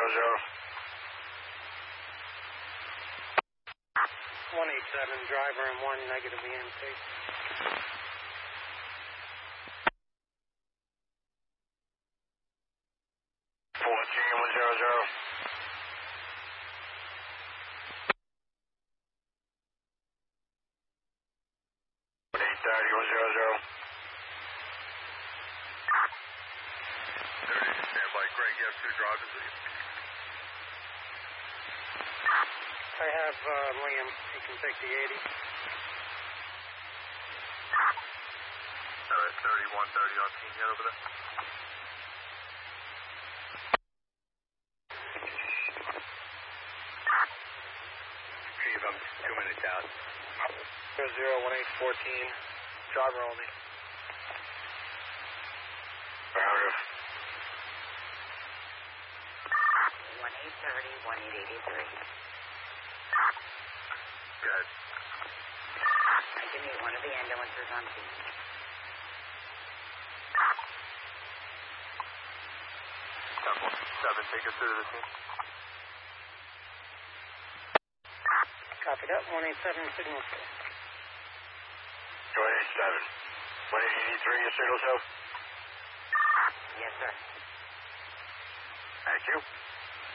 187, driver and 1 negative EMT. 100. 100. 30, stand by. Greg, you have 2 drivers with you? I have Liam. He can take the 80. All right, 3130 on team yet over there? Chief, I'm 2 minutes out. 001814, driver only. Affirmative. 1830, 1883. Good. I can meet one of the ambulances on scene. Temple 7, take us through to the scene. Copy that. 187 signal. 187. 183, your signal self? Yes, sir. Thank you.